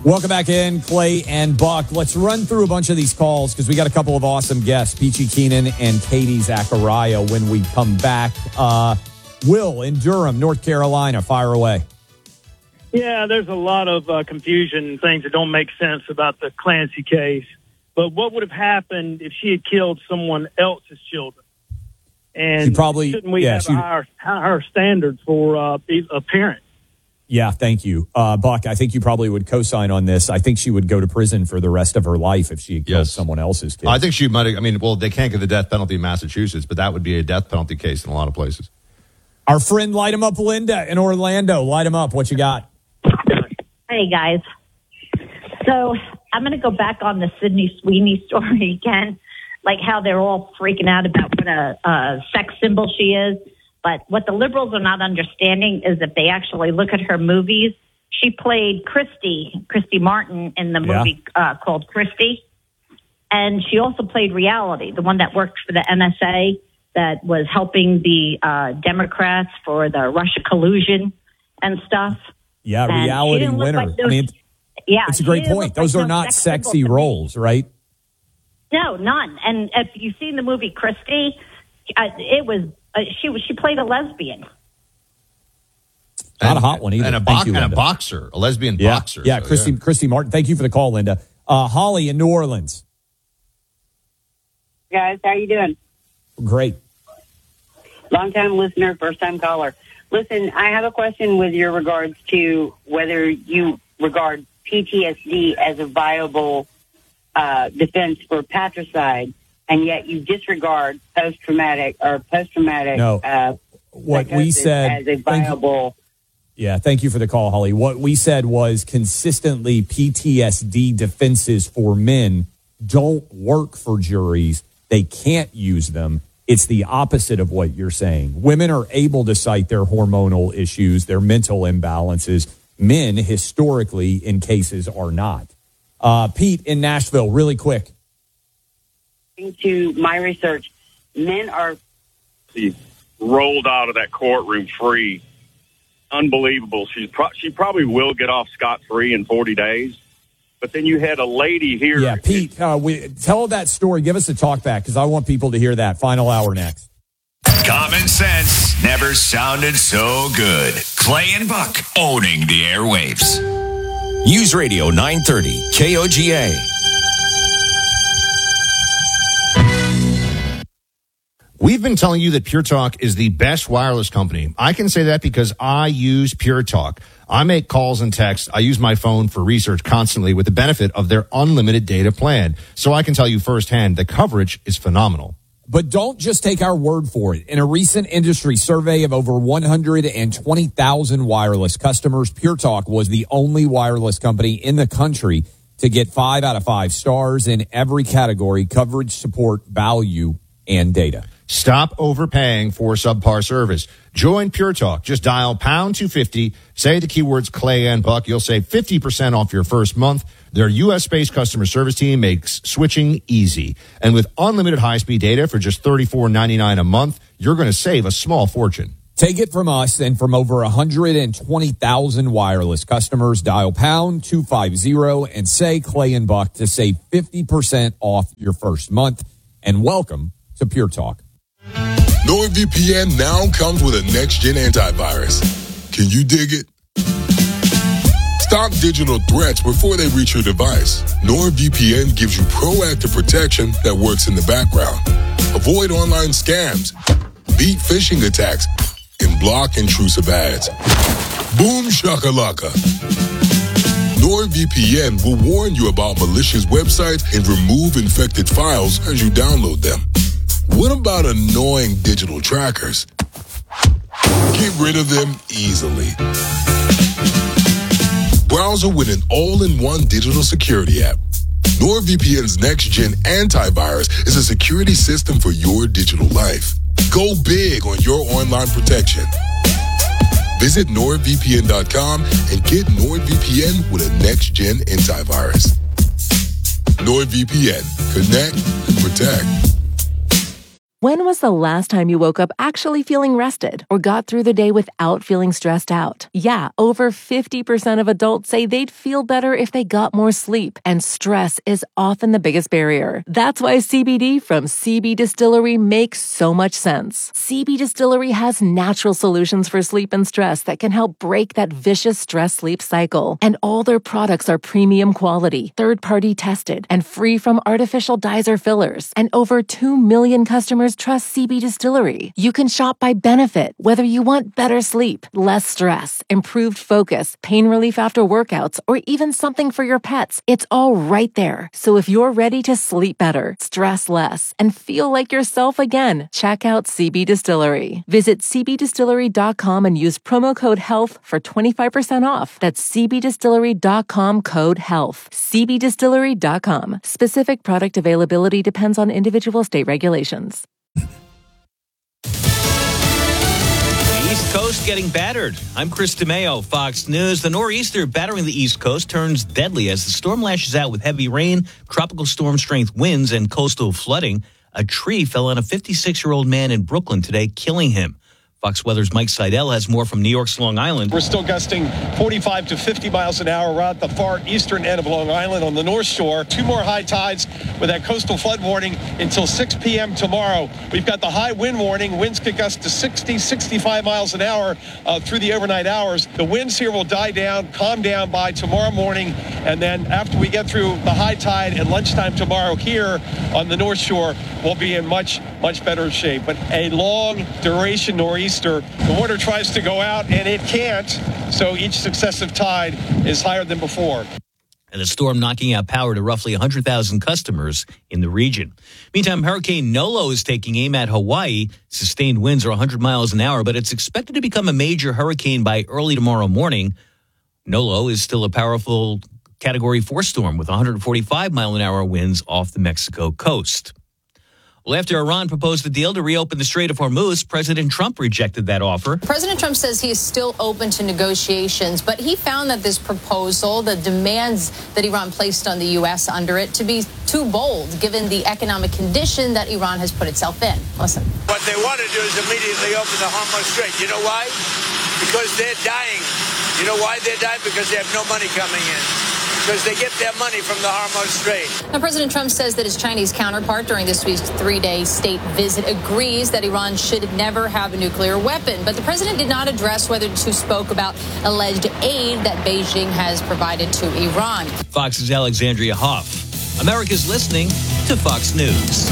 Welcome back in, Clay and Buck. Let's run through a bunch of these calls because we got a couple of awesome guests, Peachy Keenan and Katie Zachariah, when we come back. Will in Durham, North Carolina, fire away. Yeah, there's a lot of confusion and things that don't make sense about the Clancy case. But what would have happened if she had killed someone else's children? And shouldn't we have a higher standard for a parent? Yeah, thank you. Buck, I think you probably would co-sign on this. I think she would go to prison for the rest of her life if she had killed someone else's kid. I think she might have, they can't get the death penalty in Massachusetts, but that would be a death penalty case in a lot of places. Our friend Light 'em Up Linda in Orlando. Light 'em up. What you got? Hey, guys. So I'm going to go back on the Sydney Sweeney story again, like how they're all freaking out about what a sex symbol she is. But what the liberals are not understanding is if they actually look at her movies, she played Christy Martin in the movie called Christy. And she also played Reality, the one that worked for the NSA that was helping the Democrats for the Russia collusion and stuff. Yeah, and Reality winner. Like it's a great point. Those are not sexy roles, right? No, none. And if you've seen the movie Christy, it was... She played a lesbian. Not a hot one either. And a boxer, a lesbian boxer. Yeah, so, Christy Martin. Thank you for the call, Linda. Holly in New Orleans. Guys, how you doing? Great. Long-time listener, first-time caller. Listen, I have a question with your regards to whether you regard PTSD as a viable defense for patricide, and yet you disregard post-traumatic what we said as a viable. Thank you for the call, Holly. What we said was consistently PTSD defenses for men don't work for juries. They can't use them. It's the opposite of what you're saying. Women are able to cite their hormonal issues, their mental imbalances. Men, historically, in cases, are not. Pete in Nashville, really quick. To my research, men are rolled out of that courtroom free. Unbelievable. She probably will get off scot-free in 40 days. But then you had a lady here. Yeah, Pete, tell that story. Give us a talk back because I want people to hear that. Final hour next. Common sense never sounded so good. Clay and Buck owning the airwaves. News Radio 930 KOGA. We've been telling you that Pure Talk is the best wireless company. I can say that because I use Pure Talk. I make calls and texts. I use my phone for research constantly with the benefit of their unlimited data plan. So I can tell you firsthand, the coverage is phenomenal. But don't just take our word for it. In a recent industry survey of over 120,000 wireless customers, Pure Talk was the only wireless company in the country to get 5 out of 5 stars in every category: coverage, support, value, and data. Stop overpaying for subpar service. Join Pure Talk. Just dial pound 250, say the keywords Clay and Buck. You'll save 50% off your first month. Their U.S.-based customer service team makes switching easy. And with unlimited high-speed data for just $34.99 a month, you're going to save a small fortune. Take it from us and from over 120,000 wireless customers. Dial pound 250 and say Clay and Buck to save 50% off your first month. And welcome to Pure Talk. NordVPN now comes with a next-gen antivirus. Can you dig it? Stop digital threats before they reach your device. NordVPN gives you proactive protection that works in the background. Avoid online scams, beat phishing attacks, and block intrusive ads. Boom shakalaka. NordVPN will warn you about malicious websites and remove infected files as you download them. What about annoying digital trackers? Get rid of them easily. Browser with an all-in-one digital security app. NordVPN's next-gen antivirus is a security system for your digital life. Go big on your online protection. Visit NordVPN.com and get NordVPN with a next-gen antivirus. NordVPN. Connect and protect. When was the last time you woke up actually feeling rested or got through the day without feeling stressed out? Yeah, over 50% of adults say they'd feel better if they got more sleep, and stress is often the biggest barrier. That's why CBD from CB Distillery makes so much sense. CB Distillery has natural solutions for sleep and stress that can help break that vicious stress-sleep cycle. And all their products are premium quality, third-party tested, and free from artificial dyes or fillers. And over 2 million customers trust CB Distillery. You can shop by benefit, whether you want better sleep, less stress, improved focus, pain relief after workouts, or even something for your pets. It's all right there. So if you're ready to sleep better, stress less, and feel like yourself again, check out CB Distillery. Visit cbdistillery.com and use promo code HEALTH for 25% off. That's cbdistillery.com, code HEALTH. cbdistillery.com. Specific product availability depends on individual state regulations. East Coast getting battered. I'm Chris DeMeo, Fox News. The nor'easter battering the East Coast turns deadly as the storm lashes out with heavy rain, tropical storm strength winds, and coastal flooding. A tree fell on a 56-year-old man in Brooklyn today, killing him. Fox Weather's Mike Seidel has more from New York's Long Island. We're still gusting 45 to 50 miles an hour around the far eastern end of Long Island on the North Shore. 2 more high tides with that coastal flood warning until 6 p.m. tomorrow. We've got the high wind warning. Winds could gust to 60, 65 miles an hour through the overnight hours. The winds here will die down, calm down by tomorrow morning. And then after we get through the high tide at lunchtime tomorrow here on the North Shore, we'll be in much better shape. But a long duration nor'easter. The water tries to go out and it can't, so each successive tide is higher than before. And the storm knocking out power to roughly 100,000 customers in the region. Meantime, Hurricane Nolo is taking aim at Hawaii. Sustained winds are 100 miles an hour, but it's expected to become a major hurricane by early tomorrow morning. Nolo is still a powerful Category 4 storm with 145-mile-an-hour winds off the Mexico coast. Well, after Iran proposed a deal to reopen the Strait of Hormuz, President Trump rejected that offer. President Trump says he is still open to negotiations, but he found that this proposal, the demands that Iran placed on the U.S. under it, to be too bold, given the economic condition that Iran has put itself in. Listen. What they want to do is immediately open the Hormuz Strait. You know why? Because they're dying. You know why they're dying? Because they have no money coming in. Because they get their money from the Hormuz Strait. Now, President Trump says that his Chinese counterpart during this week's 3-day state visit agrees that Iran should never have a nuclear weapon. But the president did not address whether the two spoke about alleged aid that Beijing has provided to Iran. Fox's Alexandria Hoff. America's listening to Fox News.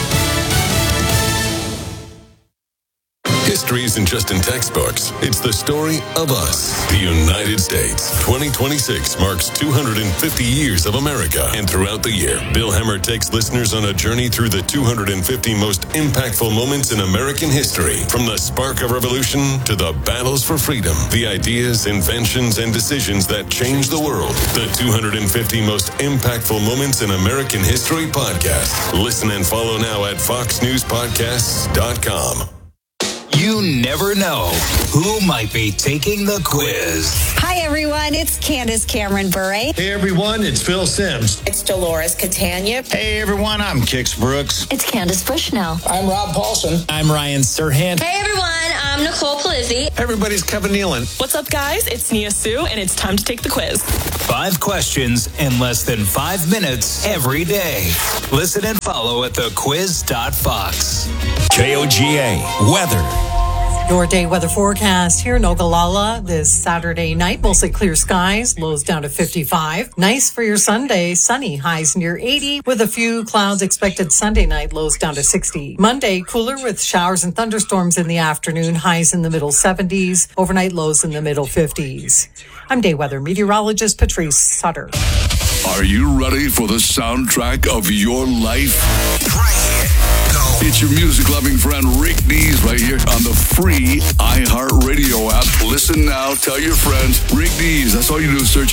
History isn't just in textbooks. It's the story of us. The United States. 2026 marks 250 years of America. And throughout the year, Bill Hemmer takes listeners on a journey through the 250 most impactful moments in American history. From the spark of revolution to the battles for freedom. The ideas, inventions, and decisions that changed the world. The 250 most impactful moments in American history podcast. Listen and follow now at foxnewspodcasts.com. You never know who might be taking the quiz. Hi, everyone. It's Candace Cameron Bure. Hey, everyone. It's Phil Sims. It's Dolores Catania. Hey, everyone. I'm Kix Brooks. It's Candace Bushnell. I'm Rob Paulson. I'm Ryan Serhant. Hey, everyone. I'm Nicole Palizzi. Everybody's Kevin Nealon. What's up, guys? It's Nia Sue, and it's time to take the quiz. 5 questions in less than 5 minutes every day. Listen and follow at thequiz.fox. KOGA Weather. Your day weather forecast here in Ogallala this Saturday night. Mostly clear skies, lows down to 55. Nice for your Sunday. Sunny, highs near 80 with a few clouds expected Sunday night, lows down to 60. Monday, cooler with showers and thunderstorms in the afternoon, highs in the middle 70s. Overnight lows in the middle 50s. I'm day weather meteorologist Patrice Sutter. Are you ready for the soundtrack of your life? It's your music-loving friend Rick Dees right here on the free iHeartRadio app. Listen now, tell your friends. Rick Dees, that's all you do is search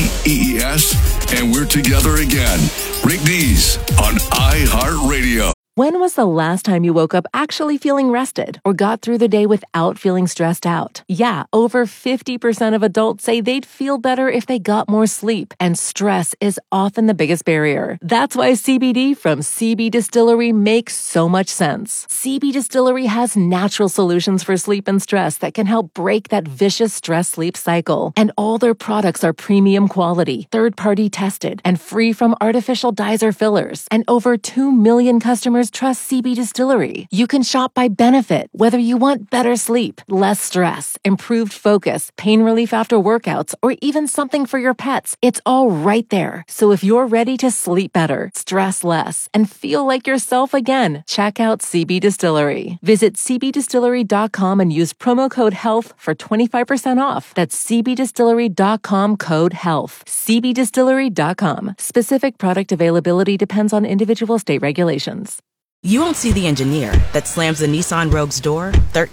RICKDEES, and we're together again. Rick Dees on iHeartRadio. When was the last time you woke up actually feeling rested or got through the day without feeling stressed out? Yeah, over 50% of adults say they'd feel better if they got more sleep, and stress is often the biggest barrier. That's why CBD from CB Distillery makes so much sense. CB Distillery has natural solutions for sleep and stress that can help break that vicious stress-sleep cycle. And all their products are premium quality, third-party tested, and free from artificial dyes or fillers. And over 2 million customers trust CB Distillery. You can shop by benefit, whether you want better sleep, less stress, improved focus, pain relief after workouts, or even something for your pets. It's all right there. So if you're ready to sleep better, stress less, and feel like yourself again, check out CB Distillery. Visit cbdistillery.com and use promo code HEALTH for 25% off. That's cbdistillery.com code HEALTH. cbdistillery.com. Specific product availability depends on individual state regulations. You won't see the engineer that slams the Nissan Rogue's door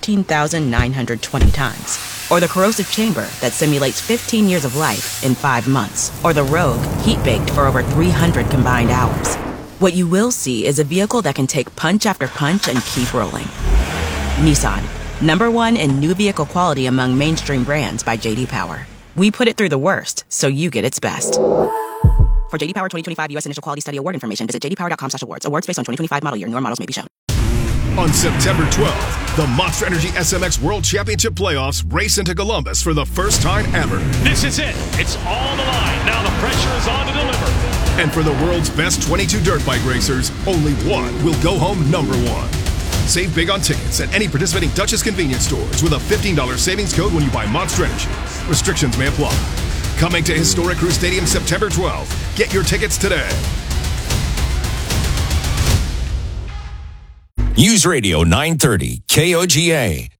13,920 times. Or the corrosive chamber that simulates 15 years of life in 5 months. Or the Rogue heat-baked for over 300 combined hours. What you will see is a vehicle that can take punch after punch and keep rolling. Nissan, #1 in new vehicle quality among mainstream brands by J.D. Power. We put it through the worst, so you get its best. For J.D. Power 2025 U.S. Initial Quality Study Award information, visit jdpower.com/awards. Awards based on 2025 model year. Newer models may be shown. On September 12th, the Monster Energy SMX World Championship Playoffs race into Columbus for the first time ever. This is it. It's all the line. Now the pressure is on to deliver. And for the world's best 22 dirt bike racers, only one will go home #1. Save big on tickets at any participating Dutchess convenience stores with a $15 savings code when you buy Monster Energy. Restrictions may apply. Coming to Historic Crew Stadium September 12th. Get your tickets today. News Radio 930 KOGA.